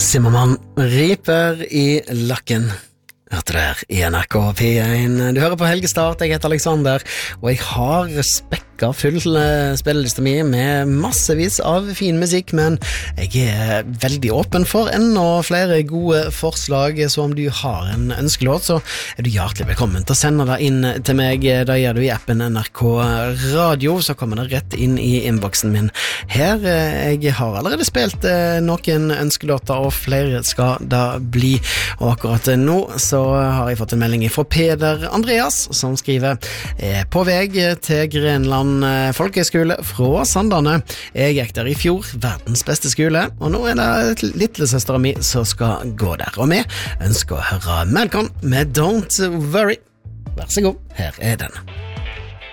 Zimmermann riper I lakken. Hørte der I NRK P1. Du hører på Helgestart, jeg heter Alexander, og jeg har spekka full spillelista mi med massevis av fin musikk, men jeg veldig åpen for enda flere gode forslag, så om du har en ønskelåt, så du hjertelig velkommen til å sende det inn til meg. Da gjør du I appen NRK Radio, så kommer det rett inn I innboksen min her. Jeg har allerede spilt noen ønskelåter, og flere skal da bli, og akkurat nå så har jeg fått en melding fra Peder Andreas som skriver på vei til Grenland folkeskole fra Sandane. Jeg gikk der I fjor, verdens beste skole, og nå det lillesøsteren min som skal gå der. Og vi ønsker å høre Malcolm med Don't Worry. Vær så god, her den.